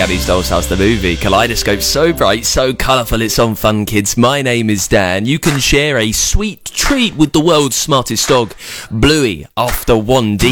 Gabby's Doll's House, the movie. Kaleidoscope, so bright, so colourful, it's on Fun Kids. My name is Dan. You can share a sweet treat with the world's smartest dog, Bluey, after 1D.